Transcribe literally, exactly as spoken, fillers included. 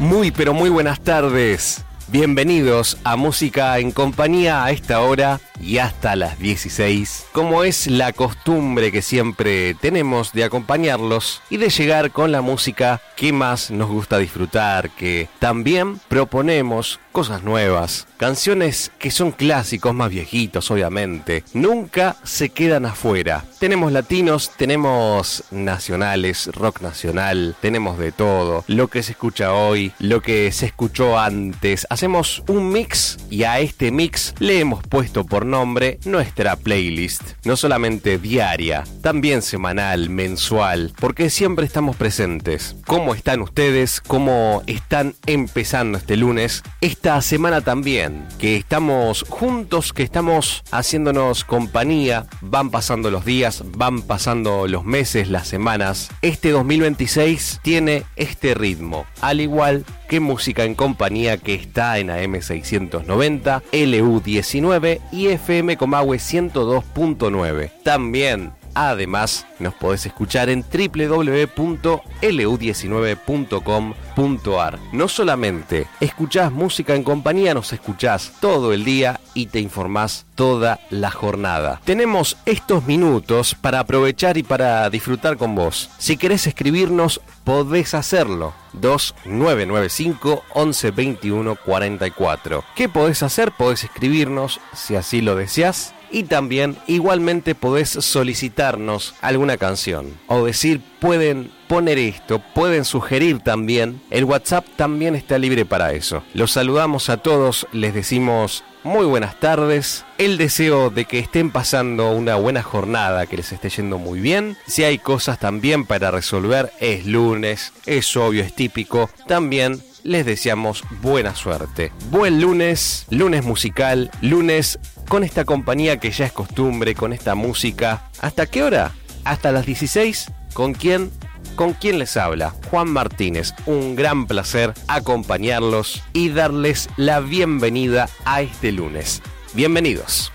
Muy pero muy buenas tardes. Bienvenidos a Música en Compañía a esta hora y hasta las dieciséis, como es la costumbre que siempre tenemos de acompañarlos y de llegar con la música que más nos gusta disfrutar, que también proponemos cosas nuevas, canciones que son clásicos más viejitos, obviamente, nunca se quedan afuera. Tenemos latinos, tenemos nacionales, rock nacional, tenemos de todo, lo que se escucha hoy, lo que se escuchó antes. Hacemos un mix y a este mix le hemos puesto por nombre nuestra playlist, no solamente diaria, también semanal, mensual, porque siempre estamos presentes. ¿Cómo están ustedes? ¿Cómo están empezando este lunes? Esta semana también, que estamos juntos, que estamos haciéndonos compañía, van pasando los días, van pasando los meses, las semanas. Este dos mil veintiséis tiene este ritmo, al igual que Música en Compañía, que está en A M seiscientos noventa, L U diecinueve y F M Comahue ciento dos punto nueve. También, además, nos podés escuchar en doble u doble u doble u punto l u diecinueve punto com punto a r. No solamente escuchás Música en Compañía, nos escuchás todo el día y te informás toda la jornada. Tenemos estos minutos para aprovechar y para disfrutar con vos. Si querés escribirnos, podés hacerlo. dos nueve nueve cinco, once, veintiuno, cuarenta y cuatro. ¿Qué podés hacer? Podés escribirnos si así lo deseás. Y también igualmente podés solicitarnos alguna canción o decir pueden poner esto, pueden sugerir también. El WhatsApp también está libre para eso. Los saludamos a todos, les decimos muy buenas tardes. El deseo de que estén pasando una buena jornada, que les esté yendo muy bien. Si hay cosas también para resolver, es lunes, es obvio, es típico. También les deseamos buena suerte. Buen lunes, lunes musical, lunes con esta compañía que ya es costumbre, con esta música. ¿Hasta qué hora? Hasta las dieciséis. ¿Con quién? ¿Con quién les habla? Juan Martínez. Un gran placer acompañarlos y darles la bienvenida a este lunes. Bienvenidos.